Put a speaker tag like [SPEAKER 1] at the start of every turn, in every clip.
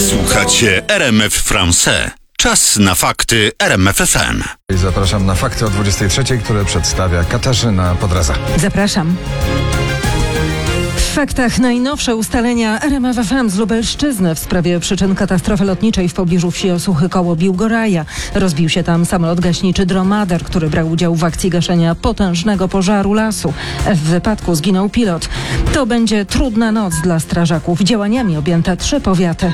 [SPEAKER 1] Słuchacie RMF France. Czas na fakty RMF FM.
[SPEAKER 2] Zapraszam na fakty o 23:00, które przedstawia Katarzyna Podraza.
[SPEAKER 3] Zapraszam. W faktach najnowsze ustalenia RMF FM z Lubelszczyzny w sprawie przyczyn katastrofy lotniczej w pobliżu wsi Osuchy koło Biłgoraja. Rozbił się tam samolot gaśniczy Dromader, który brał udział w akcji gaszenia potężnego pożaru lasu. W wypadku zginął pilot. To będzie trudna noc dla strażaków. Działaniami objęte 3 powiaty.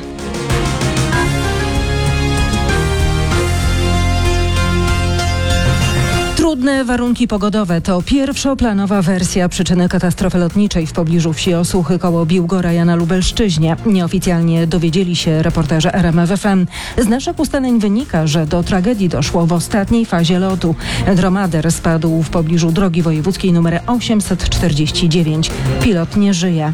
[SPEAKER 3] Trudne warunki pogodowe to pierwszoplanowa wersja przyczyny katastrofy lotniczej w pobliżu wsi Osuchy koło Biłgoraja na Lubelszczyźnie. Nieoficjalnie dowiedzieli się reporterzy RMF FM. Z naszych ustaleń wynika, że do tragedii doszło w ostatniej fazie lotu. Dromader spadł w pobliżu drogi wojewódzkiej nr 849. Pilot nie żyje.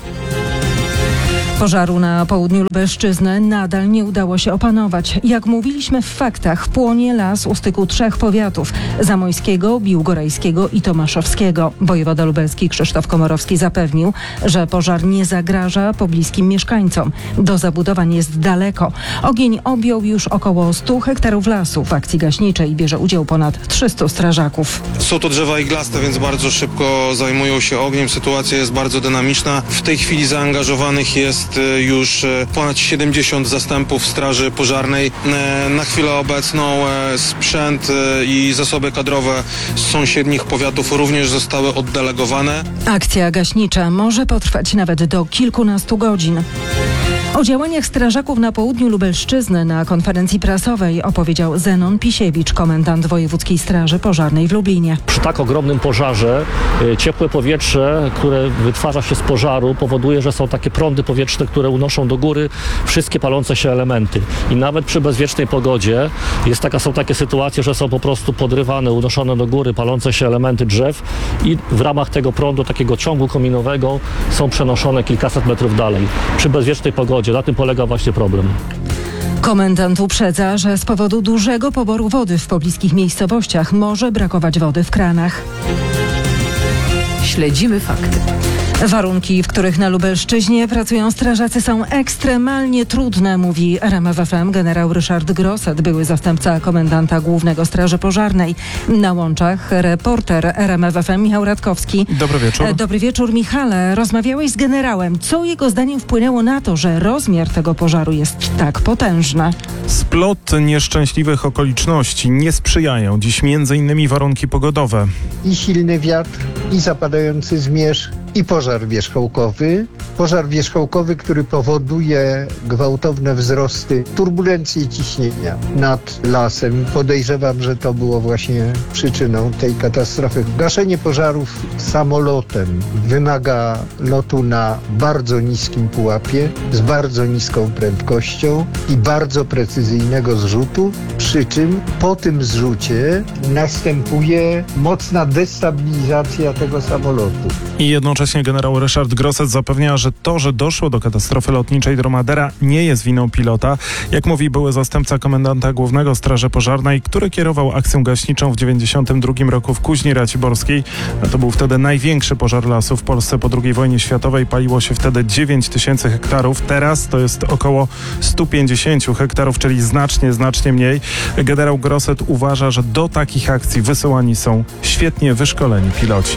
[SPEAKER 3] Pożaru na południu Lubelszczyzny nadal nie udało się opanować. Jak mówiliśmy w faktach, płonie las u styku 3 powiatów: zamojskiego, biłgorajskiego i tomaszowskiego. Wojewoda lubelski Krzysztof Komorowski zapewnił, że pożar nie zagraża pobliskim mieszkańcom. Do zabudowań jest daleko. Ogień objął już około 100 hektarów lasu. W akcji gaśniczej bierze udział ponad 300 strażaków.
[SPEAKER 4] Są to drzewa iglaste, więc bardzo szybko zajmują się ogniem. Sytuacja jest bardzo dynamiczna. W tej chwili zaangażowanych jest już ponad 70 zastępów straży pożarnej. Na chwilę obecną sprzęt i zasoby kadrowe z sąsiednich powiatów również zostały oddelegowane.
[SPEAKER 3] Akcja gaśnicza może potrwać nawet do kilkunastu godzin. O działaniach strażaków na południu Lubelszczyzny na konferencji prasowej opowiedział Zenon Pisiewicz, komendant Wojewódzkiej Straży Pożarnej w Lublinie.
[SPEAKER 5] Przy tak ogromnym pożarze ciepłe powietrze, które wytwarza się z pożaru, powoduje, że są takie prądy powietrzne, które unoszą do góry wszystkie palące się elementy. I nawet przy bezwiecznej pogodzie są takie sytuacje, że są po prostu podrywane, unoszone do góry palące się elementy drzew i w ramach tego prądu, takiego ciągu kominowego, są przenoszone kilkaset metrów dalej. Przy bezwiecznej pogodzie. Na tym polega właśnie problem.
[SPEAKER 3] Komendant uprzedza, że z powodu dużego poboru wody w pobliskich miejscowościach może brakować wody w kranach.
[SPEAKER 6] Śledzimy fakty.
[SPEAKER 3] Warunki, w których na Lubelszczyźnie pracują strażacy, są ekstremalnie trudne, mówi RMF FM generał Ryszard Grosset, były zastępca komendanta głównego Straży Pożarnej. Na łączach reporter RMF FM Michał Radkowski.
[SPEAKER 7] Dobry wieczór.
[SPEAKER 3] Dobry wieczór, Michale. Rozmawiałeś z generałem. Co jego zdaniem wpłynęło na to, że rozmiar tego pożaru jest tak potężny?
[SPEAKER 7] Splot nieszczęśliwych okoliczności nie sprzyjają dziś m.in. warunki pogodowe.
[SPEAKER 8] I silny wiatr, i zapadający zmierzch, i pożar wierzchołkowy. Pożar wierzchołkowy, który powoduje gwałtowne wzrosty turbulencji i ciśnienia nad lasem. Podejrzewam, że to było właśnie przyczyną tej katastrofy. Gaszenie pożarów samolotem wymaga lotu na bardzo niskim pułapie, z bardzo niską prędkością i bardzo precyzyjnego zrzutu, przy czym po tym zrzucie następuje mocna destabilizacja tego samolotu.
[SPEAKER 7] I jednocześnie generał Ryszard Grosset zapewnia, że to, że doszło do katastrofy lotniczej Dromadera, nie jest winą pilota. Jak mówi były zastępca komendanta głównego Straży Pożarnej, który kierował akcją gaśniczą w 1992 roku w Kuźni Raciborskiej. To był wtedy największy pożar lasu w Polsce po II wojnie światowej. Paliło się wtedy 9000 hektarów. Teraz to jest około 150 hektarów, czyli znacznie mniej. Generał Grosset uważa, że do takich akcji wysyłani są świetnie wyszkoleni piloci.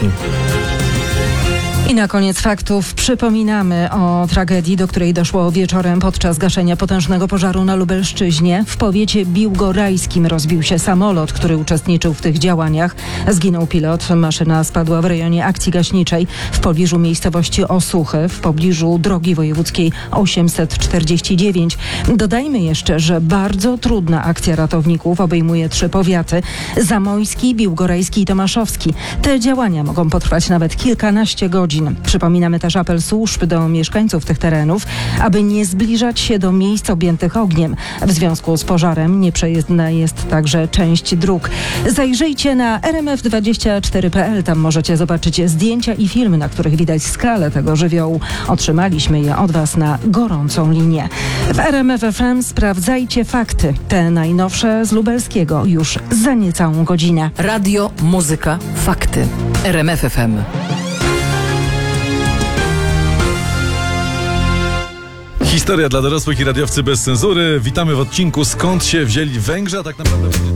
[SPEAKER 3] I na koniec faktów przypominamy o tragedii, do której doszło wieczorem podczas gaszenia potężnego pożaru na Lubelszczyźnie. W powiecie biłgorajskim rozbił się samolot, który uczestniczył w tych działaniach. Zginął pilot. Maszyna spadła w rejonie akcji gaśniczej w pobliżu miejscowości Osuchy, w pobliżu drogi wojewódzkiej 849. Dodajmy jeszcze, że bardzo trudna akcja ratowników obejmuje 3 powiaty: zamojski, biłgorajski i tomaszowski. Te działania mogą potrwać nawet kilkanaście godzin. Przypominamy też apel służb do mieszkańców tych terenów, aby nie zbliżać się do miejsc objętych ogniem. W związku z pożarem nieprzejezdna jest także część dróg. Zajrzyjcie na rmf24.pl. Tam możecie zobaczyć zdjęcia i filmy, na których widać skalę tego żywiołu. Otrzymaliśmy je od Was na gorącą linię. W RMF FM sprawdzajcie fakty. Te najnowsze z lubelskiego już za niecałą godzinę.
[SPEAKER 6] Radio, muzyka, fakty. RMF FM.
[SPEAKER 9] Historia dla dorosłych i radiowcy bez cenzury. Witamy w odcinku Skąd się wzięli Węgrzy, a tak naprawdę...